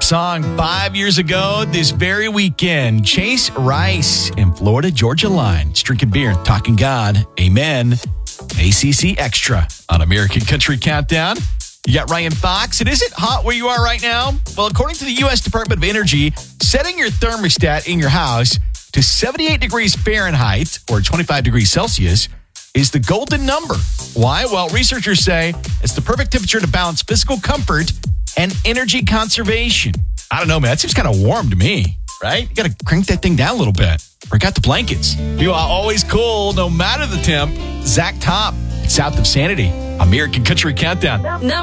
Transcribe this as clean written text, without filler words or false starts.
song 5 years ago this very weekend. Chase Rice and Florida Georgia Line. It's drinking beer, talking God. Amen. ACC Extra on American Country Countdown. You got Ryan Fox. And is it hot where you are right now? Well, according to the U.S. Department of Energy, setting your thermostat in your house to 78 degrees Fahrenheit or 25 degrees Celsius is the golden number. Why? Well, researchers say it's the perfect temperature to balance physical comfort and energy conservation. I don't know, man. That seems kind of warm to me, right? You got to crank that thing down a little bit. Break out the blankets. You are always cool, no matter the temp. Zach Top, south of Sanity. American Country Countdown.